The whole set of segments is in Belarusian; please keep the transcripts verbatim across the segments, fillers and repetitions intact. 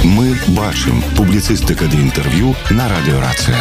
Мы бачым публіцыстыка ды інтэрв'ю на радыёрацыя.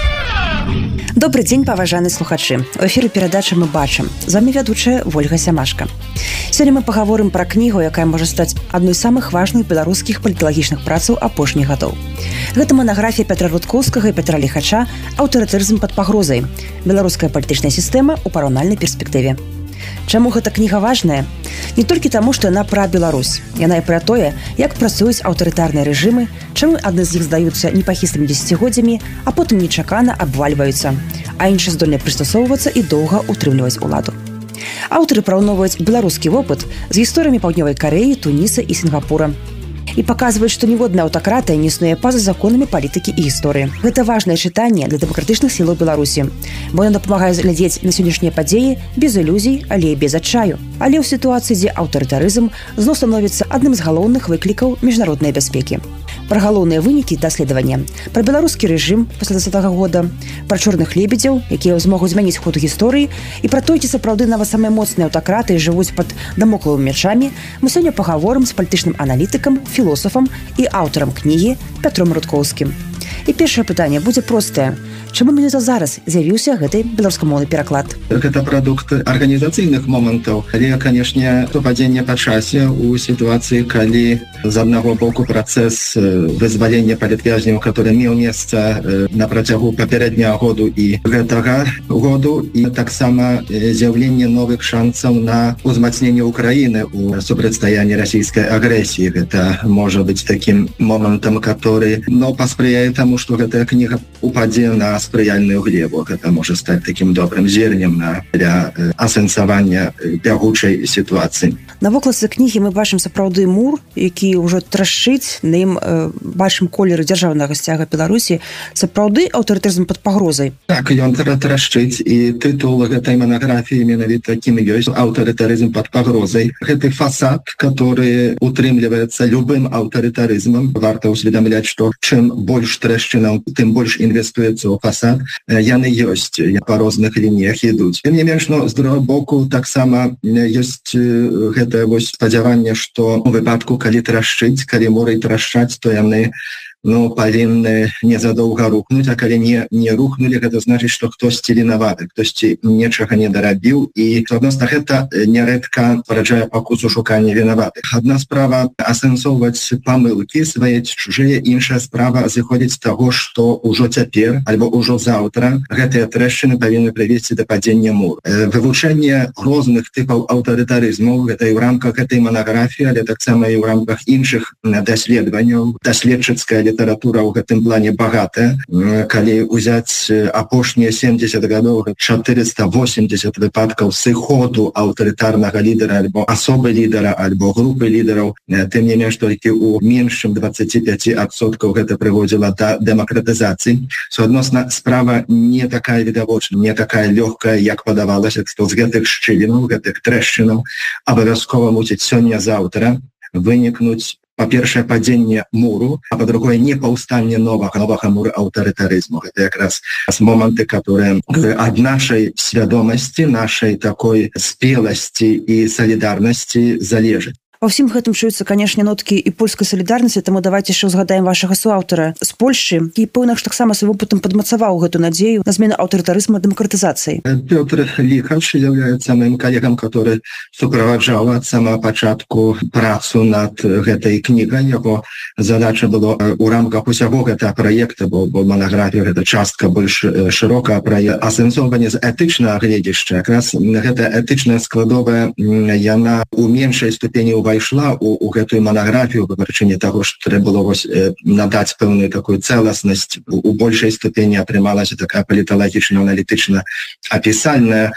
Добрый дзень, паважаны слухачы. У эфіры перадачы «Мы бачым». З вами вядучая Вольга Сямашка. Сёння мы пагаворым пра кнігу, якая можа стаць адной з самых важных беларускіх паліталагічных працаў апошніх гадоў. Гэта манаграфія Пятра Рудкоўскага і Пятра Ліхача «Аўтарытарызм пад пагрозай. Беларуская палітычная сістэма ў параўнальнай перспектыве». Чаму гэта кніга важная? Не толькі таму, што яна пра Беларусь. Яна і пра тое, як працуюць аўтарытарныя рэжымы, чаму адны з іх здаюцца непахіслымі дзесяцігоддзямі, а потым нечакана абвальваюцца, а іншыя здольныя прыстасоўвацца і доўга ўтрымліваць уладу. Аўтары параўноўваюць беларускі вопыт з гісторыямі Паўднёвай Карэі, Туніса і Сінгапура. І паказваюць, што ніводная аўтакратыя не існуе па-за законамі палітыкі і гісторыі. Гэта важнае чытанне для дэмакратычных сілаў Беларусі, бо яно дапамагае глядзець на сённяшнія падзеі без ілюзій, але і без адчаю. Але ў сітуацыі, дзе аўтарытарызм зноў становіцца адным з галоўных выклікаў міжнароднай бяспекі. Пра галоўныя вынікі даследавання, пра беларускі рэжым пасля дваццатага года, пра чорных лебедзяў, якія змогуць змяніць ход гісторыі, і пра тое, ці сапраўды нават самыя моцныя аўтакраты жывуць пад дамоклавымі мячамі, мы сёння пагаворым з палітычным аналітыкам, філосафам і аўтарам кнігі Пятром Рудкоўскім. І першае пытанне будзе простае. Чаму менавіта зараз з'явіўся гэты беларускамоўны пераклад? Гэта прадукт арганізацыйных момантаў, але, канешне, супадзенне па часе ў сітуацыі, калі з аднаго боку працэс вызвалення палітвязняў, который меў месца на працягу папярэдняга году і гэтага году, і таксама з'яўленне новых шансаў на ўзмацненне Украіны ў супрацьстаянні расійскай агрэсіі. Гэта можа быць такім момантам, который, но паспрыяе таму, што гэтая кніга упадзе на спрыяльную глебу. Гэта можа стаць такім добрым зернем для асэнсавання бягучай сітуацыі. На вокладцы кнігі мы бачым сапраўды мур, які ўжо трашчыць, на ім э, бачым колеры дзяржаўнага сцяга Беларусі. Сапраўды аўтарытарызм пад пагрозай? Так, ён трашчыць, і тытул гэтай манаграфіі менавіта такім ёсць: аўтарытарызм пад пагрозай. Гэты фасад, который утрымліваецца любым аўтарытарызмам. Варта ўсведамляць, што чым больш трэшчынаў, тым больш інвестуецца ў фасад. Яны ёсць, па розных лініях ідуць. Тым не менш, но з другога боку таксама ёсць гэтае вось спадзяванне, што у выпадку, калі трашчыць, калі моры трашчаць, то яны ну, павінны незадоўга рухнуць, а калі не, не рухнулі, гэта значыць, што хтосьці вінаваты, хтосьці нечага не дарабіў, і адносна гэта нярэдка параджае пакусу шукання вінаватых. Адна справа асэнсоўваць памылкі свае ці чужыя, іншая справа зыходзіць з таго, што ўжо цяпер альбо ўжо заўтра гэтыя трэшчыны павінны прывесці да падзення муру. Вывучэнне розных тыпаў аўтарытарызмаў, гэта і ў рамках гэтай манаграфіі, але таксама і ў рамках іншых даследаванняў. Даследчыцкая літаратура ў гэтым плане багатая. Калі ўзяць апошнія семдзесят гадоў, чатырыста восемдзесят выпадкаў сыходу аўтарытарнага лідара альбо асобы лідара, альбо групы лідараў, тым не менш толькі ў менш чым дваццаць пяць адсоткаў гэта прыводзіла да дэмакратызацыі. Суадносна справа не такая відавочная, не такая лёгкая, як падавалася, што з гэтых шчылінаў, гэтых трэшчынаў абавязкова мусіць сёння-заўтра вынікнуць, па-першае, падзенне муру, а па-другое, не паўстанне новага, новага муру аўтарытарызму. Гэта якраз моманты, которые ад нашай свядомасці, нашай такой спеласці і салідарнасці залежаць. Ва ўсім гэтым чуюцца, канешне, ноткі і польскай салідарнасці, таму давайце яшчэ ўзгадаем вашага суаўтара з Польшчы, які, пэўна ж таксама сваім опытам падмацаваў гэту надзею на змену аўтарытарызму дэмакратызацыі. Пётр Ліхач з'яўляецца маім калегам, который суправаджаў ад самага пачатку працу над гэтай кнігай. Яго задача было ў рамках усяго гэтага праекта, бо, бо манаграфія гэта частка больш шырокая пра асэнсоўванне з этычнага гледзяшча. Якраз гэта этычная складовая, яна ў меншай ступені увайшла у, у гэтую манаграфію па прычыне таго, што трэба было вось, э, надаць пэўную такую цэласнасць. У, у большай ступені атрымалася такая паліталагічна-аналітычна апісальная,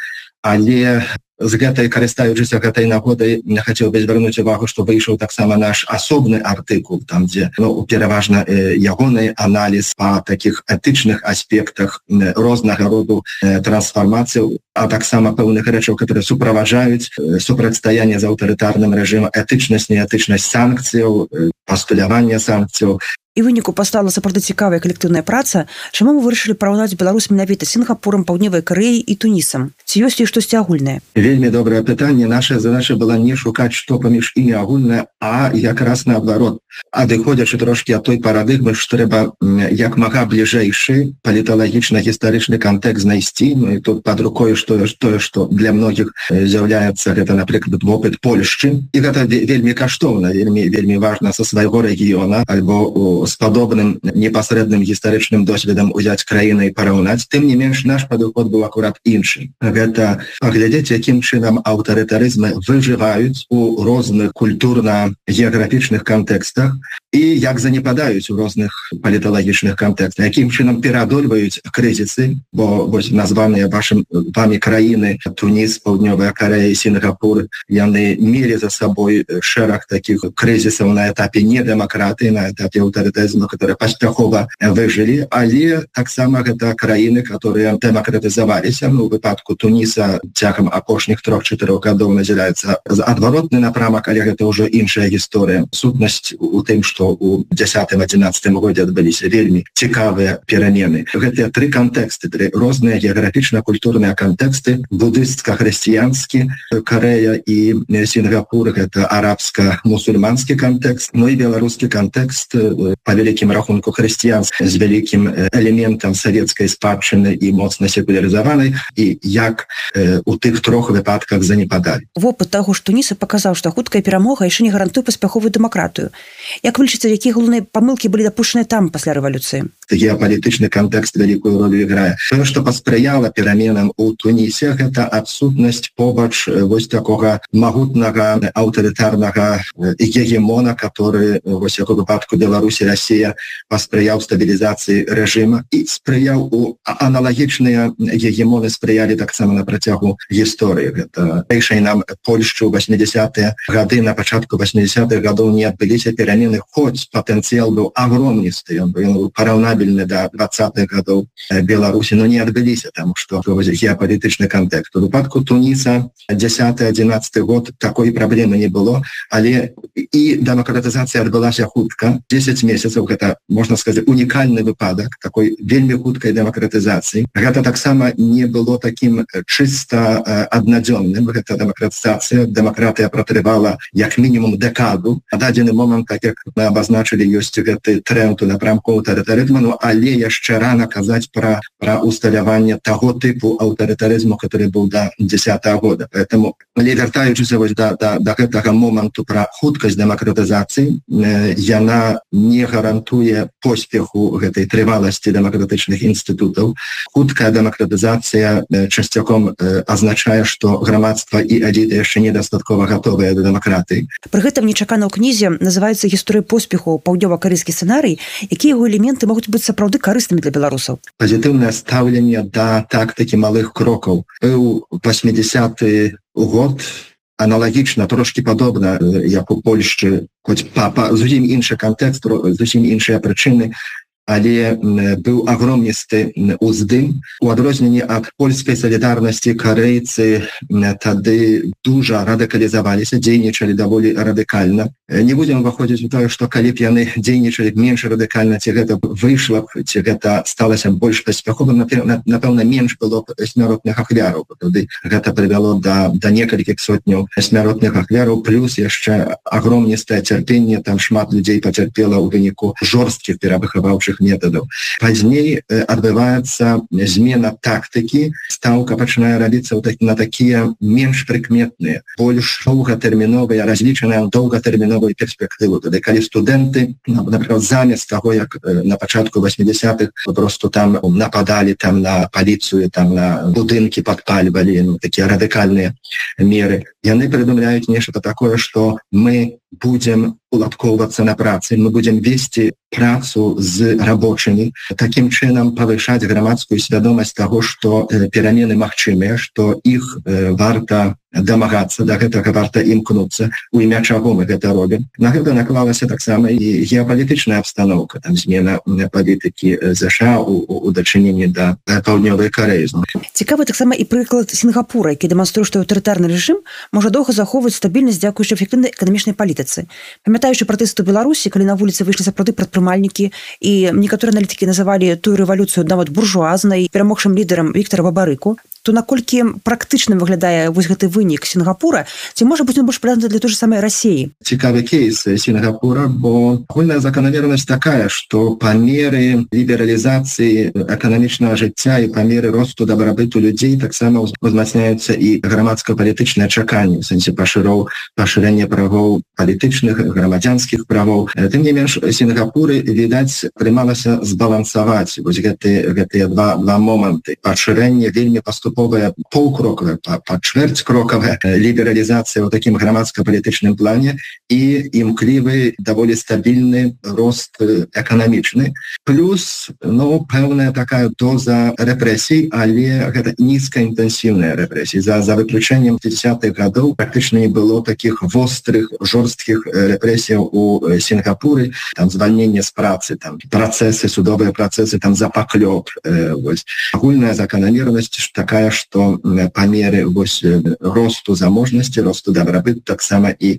але з гэтай, карыстаючыся гэтай нагодай, хацеў бы звярнуць увагу, што выйшаў таксама наш асобны артыкул, там, дзе ну, пераважна э, ягоны аналіз па такіх этычных аспектах э, рознага роду э, трансфармацыяў, а таксама пэўных рэчаў, которые суправаджаюць э, супрацьстаянне з аўтарытарным рэжымам, этычнасць, неэтычнасць санкцыяў, э, пастуляванне санкцыяў. І выніку пастала сапраўды цікавая калектыўная праца, чаму мы вырашылі параўнаць Беларусь менавіта з Сінгапурам, Паўднёвай Карэяй і Тунісам. Ці ёсць і штосьці агульнае? Вельмі добрае пытанне. Наша задача была не шукаць, што паміж імі агульнае, а якраз наадварот адыходзячы трошкі ад той парадыгмы, што трэба як мага бліжэйшы паліталагічна-гістарычны кантэкст знайсці. Ну і тут пад рукой тое, што для многіх з'яўляецца гэта, напрыклад, вопыт Польшчы. І гэта вельмі каштоўна, вельмі, вельмі важна са свайго рэгіёна альбо з падобным непасрэдным гістарычным досведам узяць краіны і параўнаць. Тым не менш, наш падыход быў акурат іншы. Гэта паглядзець, якім чынам аўтарытарызмы выжываюць у розных культурна-геаграфічных кантэкстах і як занепадаюць у розных паліталагічных кантэкстах, якім чынам пераадольваюць крызісы, бо вось названыя вашым вамі краіны Туніс, Паўднёвая Карэя і Сінгапур, яны мелі за сабой шэраг такіх крызісаў на этапе недэмакратыі, на этапе аўтарытарызму, которые паспяхова выжылі, але таксама гэта краіны, которые дэмакратызаваліся. Ну, у выпадку Туніса цягам апошніх трох-чатырох гадоў назіраецца адваротны напрамак, але гэта ўжо іншая гісторыя. Сутнасць у тым, што у дзесятым-адзінаццатым годзе адбыліся вельмі цікавыя перамены. Гэтыя тры кантэксты, тры розныя геаграфічна-культурныя кантэксты, будыстка-хрысціянскі, Карэя і Сінгапур, гэта арабска-мусульманскі кантэкст, ну і беларускі кантэкст, па вялікім рахунку хрысціянскі, з вялікім элементам савецкай спадчыны і моцна секулярызаванай, і як э, у тых трох выпадках занепадалі. Вопыт таго ж Туніса паказаў, што хуткая перамога яшчэ не гарантуе паспяховую дэмакратыю. Як вы лічыце, якія галоўныя памылкі былі дапушчаныя там пасля рэвалюцыі? Геапалітычны кантэкст вялікую ролю іграе. Тое, што паспрыяла пераменам у Тунісе, гэта адсутнасць побач вось такога магутнага аўтарытарнага гегемона, который вось як у выпадку Беларусі, Расія паспрыяў стабілізацыі рэжыма і спрыяў у аналагічныя гегемоны спрыялі таксама на працягу гісторыі. Гэта рэйшай нам Польшчу ў васьмідзесятыя гады, на пачатку васьмідзесятых гадоў не адбыліся перамены, хоць патэнцыял быў агромністы, ён быў параўнабельны да дваццатых гадоў Беларусі, но не адбыліся, таму што геапалітычны кантэкст. У выпадку Туніса дзесяты-адзінаццаты год такой праблемы не было, але і дэмакратызацыя адбылася хутка. дзесяць месяцаў гэта, можна сказаць, унікальны выпадак такой вельмі хуткай дэмакратызацыі. Гэта таксама не было такім чыста аднадзённым. Гэта дэмакратызацыя, дэмакратыя пратрывала як мінімум дэкаду. На дадзены момант, так як мы абазначылі, ёсць гэты тренд у напрамку аўтарытарызму, але яшчэ рана казаць пра, пра усталяванне таго тыпу аўтарытарызму, который быў да дзесятага года. Поэтому, але вяртаючыся вось да, да, да гэтага моманту пра хуткасць дэмакратызацыі, э, яна не гарантуе поспеху гэтай трываласці дэмакратычных інстытутаў. Хуткая дэмакратызацыя э, часцяком э, азначае, што грамадства і эліта яшчэ недастаткова гатовыя да дэмакратыі. Пры гэтым нечакана ў кнізе называецца гісторыя поспеху паўднёва-карэйскі сцэнарый, якія яго элементы могуць быць сапраўды карыснымі для беларусаў. Пазітыўнае стаўленне да тактыкі малых крокаў. Быў васьмідзесяты год, аналагічна, трошкі падобна, як у Польшчы, хоць па, па зусім іншы кантэкст, зусім іншыя прычыны, але быў агромністы уздым. У адрозненні ад польскай салідарнасці карэйцы тады дужа радыкалізаваліся, дзейнічалі даволі радыкальна. Не будзем уваходзіць у тое, што калі б яны дзейнічалі менш радыкальна, ці гэта выйшла б, ці гэта сталася больш паспяховым, напэўна, менш было б смяротных ахвяраў. Тады гэта прывяло да, да некалькіх сотняў смяротных ахвяраў, плюс яшчэ агромністае цярпенне, там шмат людзей пацярпела ў выніку жорсткіх перавыхаваўчых метадаў. Пазней адбываецца змена тактыкі, стаўка пачынае рабіцца на такія менш прыкметныя, больш доўгатэрміновыя, разлічаныя на доўгатэрміновую перспектыву. Тады, калі студэнты, напрыклад, замест таго, як на пачатку васьмідзесятых просто там нападалі там на паліцыю, там на будынкі падпальвалі, ну, такія радыкальныя меры, яны прыдумляюць нешта такое, што мы будзем уладкоўвацца на працы, мы будзем весці працу з рабочымі, такім чынам павышаць грамадскую свядомасць таго, што перамены магчымыя, што іх варта дамагацца, да гэтага варта імкнуцца, у імя чаго мы гэта робім. На гэта наклалася таксама і геапалітычная абстаноўка, там змена палітыкі ЗША у, у дачыненні да Паўднёвай Карэі. Цікавы таксама і прыклад Сінгапура, які дэманструе, што аўтарытарны рэжым можа доўга захоўваць стабільнасць дзякуючы эфектыўнай эканамічнай палітыцы. Памятаючы пратэсты ў Беларусі, калі на вуліцы выйшлі сапраўды прадпрымальнікі, і некаторыя аналітыкі называлі тую рэвалюцыю нават буржуазнай, перамогшым лідарам Віктара Бабарыку. то наколькі практычна выглядае вось гэты вынік Сінгапура, ці можа быць он больш прыдатны для той же самой России? Цікавы кейс Сінгапура, бо агульная закономернасць такая, што па меры лібералізацыі эканамічнага жыцця і па меры росту дабрабыту людзей таксама узмацняюцца і грамадска-палітычныя чаканні, у сэнсе пашыроў пашырэння правоў палітычных, грамадзянскіх правоў. Тым не менш, Сінгапуры, відаць, прымалася збалансаваць вось гэты, гэтыя два, два моманты. Пашырэнне вельмі паступовае, паўкрокавае, па, па чвэрцькрокавая лібералізацыя ў такім грамадска-палітычным плане і імклівы, даволі стабільны рост эканамічны. Плюс, ну, пэўная такая доза рэпрэсій, але гэта нізкаінтэнсіўная рэпрэсій. За, за выключэннем пятидесятых гадоў практычна не было такіх вострых, жорсткіх рэпрэсіяў у Сінгапуры, там звальненне з працы, там працэсы, судовыя працэсы, там за паклёп. Э, вось. Агульная закономернасць такая, што па меры вось, росту заможнасці, росту дабрабыту, таксама і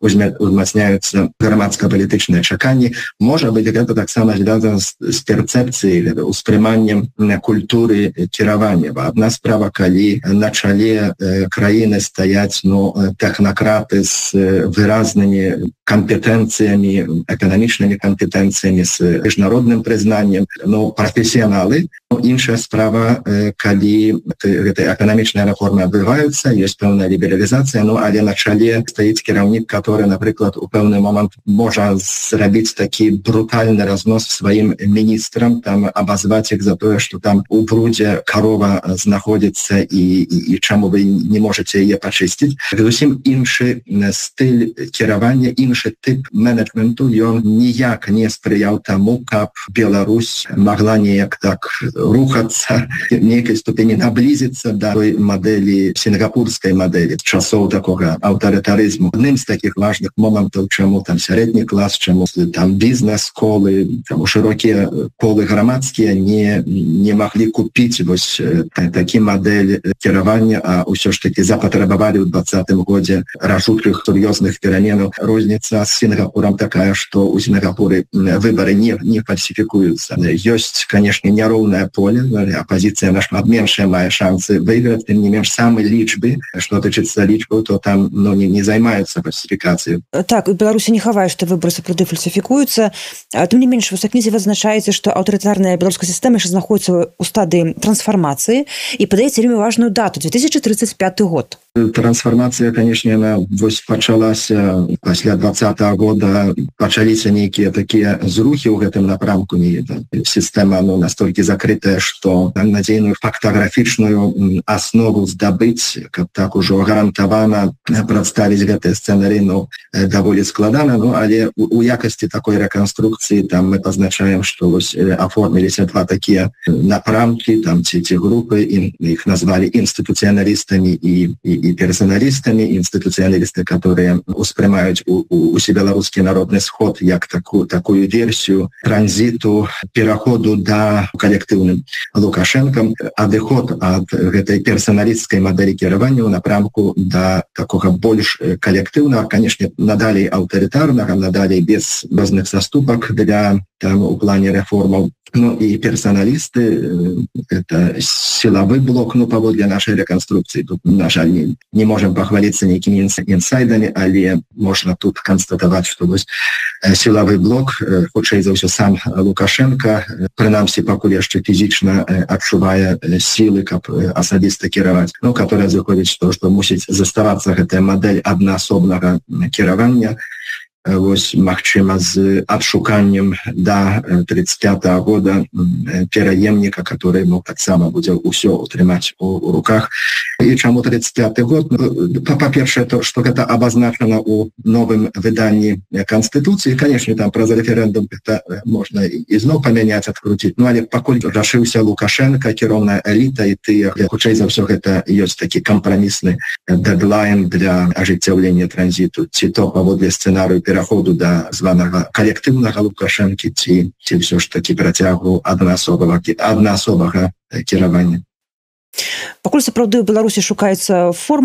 узмацняюцца грамадска-палітычныя чаканні. Можа быць, гэта таксама звязана з, з перцэпцыяй, успрыманнем культуры кіравання. Адна справа, калі на чале э, краіны стаяць, ну, тэхнакраты з выразнымі компетенциями, экономичными компетенциями, с международным признанием, но профессионалы. Іншая справа, калі гэтая эканамічная рэформа адбываюцца, ёсць пэўная лібералізацыя, ну, але на чале стаіць кіраўнік, который, напрыклад, у пэўны момант можа зрабіць такі брутальны разнос сваім міністрам, там абазваць іх за тое, што там у брудзе карова знаходзіцца і, і, і чаму вы не можаце яе пачысціць. Зусім іншы стыль кіравання, іншы тып менеджменту, ён ніяк не спрыяў таму, каб Беларусь магла неяк так рухацца, в нейкай ступені наблизіцца да той мадэлі, сінгапурскай мадэлі, часоў такога аўтарытарызму. Адным з такіх важных момантаў, чаму там сярэдні клас, чаму там бізнес-колы, там шырокія колы грамадскія не, не маглі купіць вось такі мадэль кіравання, а ўсё ж такі запатрабавалі ў двадцатым годзе рашучых сур'ёзных пераменаў. Розніца з Сінгапурам такая, што ў Сінгапуры выбары не, не фальсифікуюцца. Ёсць, канешне, няроўнае поле, апозіцыя нашмат меншая мае шансы выйграць, тым не менш самы лічбы, што тычыцца лічбаў, то там, ну, не, не займаюцца фальсифікацыяй. Так, у Беларусі не хавае, што выбары сапраўды фальсифікуюцца. Тым не менш, у кнізе вы адзначаеце, што аўтарытарная беларуская сістэма яшчэ знаходзіцца ў стадыі трансфармацыі і падаеце вельмі важную дату две тысячи тридцать пятый год. Трансформацыя, канешне, она вось пачалася пасля двадцатага года, пачаліся нейкія такія зрухі ў гэтым напрамку. Сістэма, ну, настолькі закрытая, што надзейную фактаграфічную аснову здабыць, каб так ужо гарантавана прадставіць гэтыя сцэнары, ну, даволі складана, ну, але у, у якасці такой рэканструкцыі там мы пазначаем, што вось аформіліся два такія напрамкі, там ці, ці групы, іх назвалі інстытуцыяналістамі і, і и персоналистами, институционалисты, которые успрымаюць у, у, у беларускі народны сход як такую, такую версію транзиту, пераходу да калектыўным Лукашенкам, адыход ад гэтай персоналісцкай мадэлі кіравання ў напрамку да такога больш калектыўнага, канешне, надалей аўтарытарнага, надалей без розных заступак для там у плане рэформаў. Ну і персоналісты, это сілавы блок, ну, паводле нашай рэканструкцыі. Тут, на жаль, не, не можем пахваліцца нейкімі інсайдамі, але можна тут канстатаваць, што вось сілавы блок, хутчэй за ўсё сам Лукашенко, прынамсі, пакуль яшчэ фізічна адчувае сілы, каб асабіста кіраваць, ну, которая заходзіць то, што мусіць заставацца гэтая мадэль аднаасобнага кіравання, вось, магчыма, з адшуканнем да тридцать пятого года пераемніка, который, ну, таксама будзе ўсё утрымаць у, у руках. І чаму тридцать пятый год? Па-першае, то, што гэта абазначана ў новым выданні Канстытуцыі. Канешне, там праз рэферэндум гэта можна ізноў памяняць, адкруціць. Ну, але пакуль рашыўся Лукашенко, кіроўная эліта, і тыя, хутчэй за ўсё, гэта ёсць такі кампрамісны дэдлайн для ажыццяўлення транзіту, ці то паводле сцэнарыю пераходу да званага калектыўнага Лукашэнкі, ці, ці ўсё ж такі працягу аднаасобага, аднаасобага кіравання. Пакуль сапраўды ў Беларусі шукаецца форма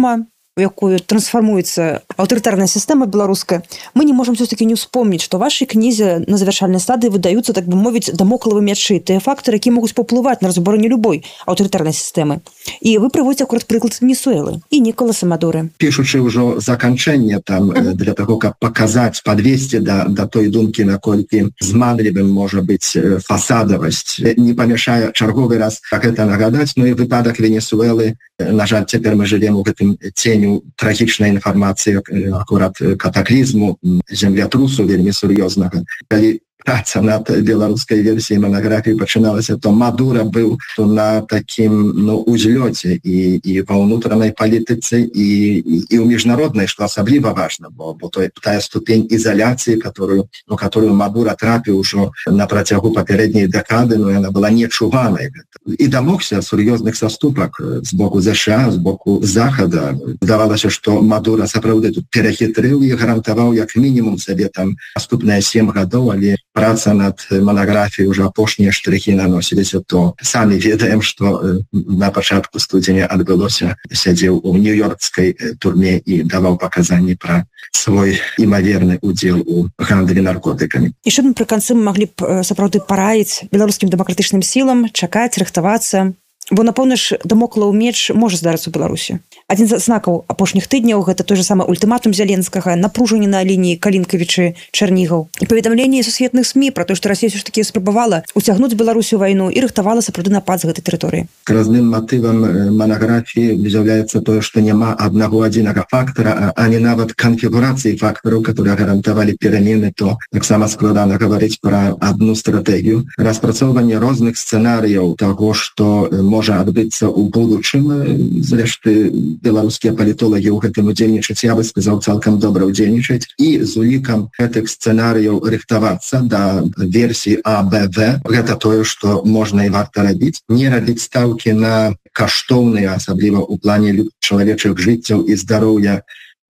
у якую трансфармуецца аўтарытарная сістэма беларуская, мы не можам все-таки не ўспомніць, што вашай кнізе на завяршальнай стадыі выдаюцца, так бы мовіць, дамоклавы мячы, тыя фактары, які могуць паўплываць на разбаранне любой аўтарытарнай сістэмы. І вы прыводзіце акурат прыклад Венесуэлы і Ніколаса Мадуры. Пішучы ўжо заканчэнне там mm-hmm. для таго, каб паказаць, падвесці да, да той думкі, наколькі зманлівым можа быць фасадавасць. Не памяшае чарговы раз гэта нагадаць, но і выпадак Венесуэлы, на жаль, цяпер мы жывем у гэтым ценю трагічнай інфармацыі, акурат катаклізму, землятрусу вельмі сур'ёзнага. Калі праца над беларускай версіяй манаграфіі пачыналася, то Мадура быў на такім ну, узлёце і, і ва ўнутранай палітыцы, і, і, і ў міжнароднай, што асабліва важна, бо, бо той, тая ступень ізаляцыі, которую, ну, которую Мадура трапіў ужо на працягу папярэдняй дэкады, ну, яна была нечуванай. І дамогся сур'ёзных саступак з боку ЗША, з боку Захада. Здавалася, што Мадура сапраўды тут перахітрыў і гарантаваў як мінімум сабе там наступныя сем гадоў, але праца над манаграфіяй ўжо апошнія штрыхі наносіліся, то самі ведаем, што на пачатку студзеня адбылося, сядзеў у нью-йоркскай турме і даваў паказанні пра свой імаверны удзел у гандлі наркотыкамі. І што напрыканцы мы маглі б сапраўды параіць беларускім дэмакратычным сілам чакаць, рыхтавацца? Бо, напэўна ж, дамоклаў меч можа здарыцца ў Беларусі. Адзін з знакаў апошніх тыдняў – гэта той же самы ультыматум Зяленскага, напружанне на лініі Калінкавічы-Чарнігаў і паведамленні сусветных СМІ пра то, што Расія ўсё ж такі спрабавала уцягнуць Беларусю ў вайну і рыхтавала сапраўды напад з гэтай тэрыторыі. Разным матывам манаграфіі з'яўляецца тое, што няма аднаго адзінага фактара, а не нават канфігурацыі фактараў, которые гарантавалі перамены, то таксама складана гаварыць пра адну стратэгію. Распрацоўванне розных сцэнарыяў таго, што можа адбыцца ў будучым. Зрэшты, беларускія палітолагі ў гэтым удзельнічаць, я бы сказаў, цалкам добра ўдзельнічаць. І з улікам гэтых сцэнарыяў рыхтавацца да версіі А, Б, В. Гэта тое, што можна і варта рабіць. Не рабіць стаўкі на каштоўныя, асабліва ў плане чалавечых жыццяў і здароўя,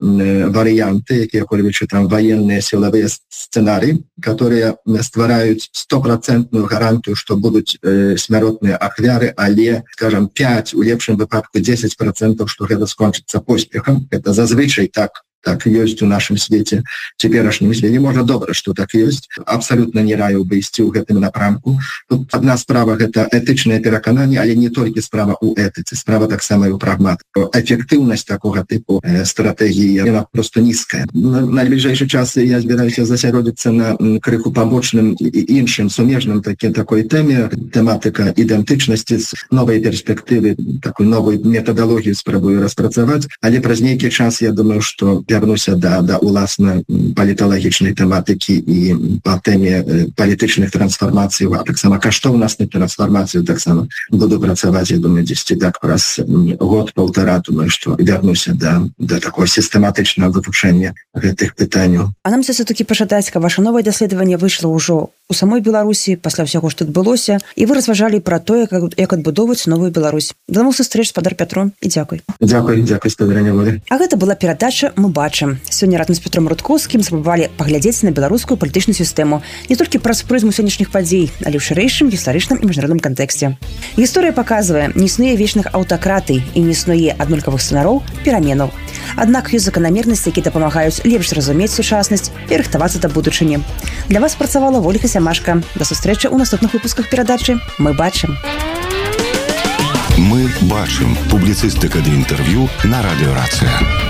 варыянты, якія-кольвічы там военные силовые сценарии, которые ствараюць стопроцентную гарантию, что будут э, смяротныя ахвяры, але, скажем, пять, у лепшым выпадку десять процентов, что гэта скончыцца поспехам. Это зазвычай так так ёсць у нашым свеце, цяперашнім свеце. Можа, добра, што так ёсць. Абсалютна не раю бы ісці ў гэтым напрамку. Тут адна справа — гэта этычнае перакананне, але не толькі справа ў этыцы, справа таксама і ў прагматыку. Эфектыўнасць такога тыпу э, стратэгіі, яна проста нізкая. На найбліжэйшы час я збіраюся засяродзіцца на крыху пабочным і іншым сумежным такі, такой тэме. Тэматыка ідэнтычнасці з новай перспектывы, такой новой метадалогіі спрабую распрацаваць, але праз нейкі час, я думаю, што вярнуся да, да уласна паліталагічнай тэматыкі і па тэме палітычных трансфармацый, а таксама каштоўнасных трансфармацый таксама буду працаваць, я думаю, дзесьці так праз год-паўтара, думаю, што вярнуся да, да такого сістэматычнага вывучэння гэтых пытанняў. А нам все-таки пажадаць, каб ваше новае даследаванне выйшло ўжо у самой Беларусі пасля ўсяго, што адбылося, і вы разважалі пра тое, як, як адбудоўваць новую Беларусь. Да новых сустрэч, спадар Пятро, і дзякуй. Дзякуй, дзякуй, спадарня Волі. А гэта была перадача «Мы бачым». Сёння разам з Петром Рудкоўскім спрабавалі паглядзець на беларускую палітычную сістэму не толькі праз прызму сённяшніх падзей, але ў шырэйшым гістарычным і міжнародным кантэксце. Гісторыя паказвае, не існуе вечных аўтакратый і не існуе аднолькавых сцэнароў пераменаў. Аднак ёсць заканамернасці, якія дапамагаюць лепш разумець сучаснасць і рыхтавацца да будучыні. Для вас працавала Вольга Сямашка. Да сустрэчы ў наступных выпусках перадачы «Мы бачым». Мы бачым. Публіцыстыка ды інтэрв'ю на радыё Рацыя.